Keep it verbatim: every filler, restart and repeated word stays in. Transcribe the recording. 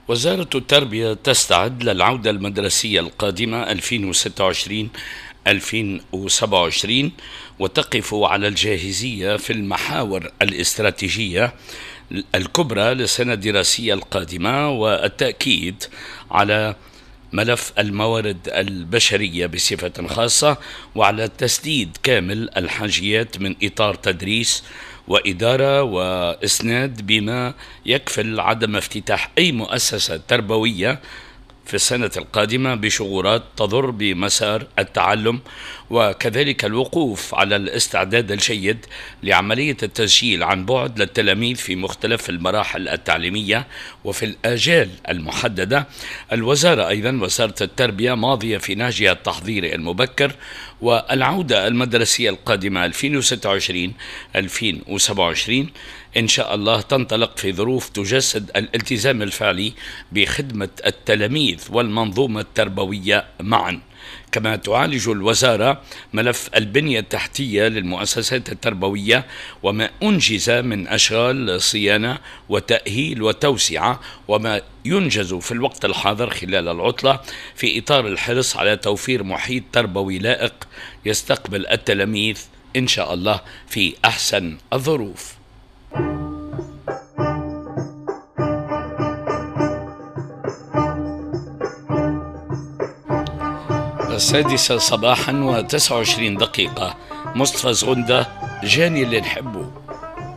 وزارة التربية تستعد للعودة المدرسية القادمة ألفين وستة وعشرين ألفين وسبعة وعشرين، وتقف على الجاهزية في المحاور الاستراتيجية الكبرى للسنة الدراسية القادمة، والتأكيد على ملف الموارد البشرية بصفة خاصة، وعلى تسديد كامل الحاجيات من إطار تدريس وإدارة وإسناد، بما يكفل عدم افتتاح أي مؤسسة تربوية في السنة القادمة بشغورات تضر بمسار التعلم، وكذلك الوقوف على الاستعداد الجيد لعملية التسجيل عن بعد للتلاميذ في مختلف المراحل التعليمية وفي الآجال المحددة. الوزارة أيضا، وزارة التربية، ماضية في نهجها التحضيري المبكر، والعودة المدرسية القادمة ألفين وستة وعشرين ألفين وسبعة وعشرين إن شاء الله تنطلق في ظروف تجسد الالتزام الفعلي بخدمة التلاميذ والمنظومة التربوية معا. كما تعالج الوزارة ملف البنية التحتية للمؤسسات التربوية وما أنجز من أشغال صيانة وتأهيل وتوسعة، وما ينجز في الوقت الحاضر خلال العطلة، في إطار الحرص على توفير محيط تربوي لائق يستقبل التلاميذ إن شاء الله في أحسن الظروف. السادسة صباحا وتسعة وعشرين دقيقة. مصطفى زغندة، جاني اللي نحب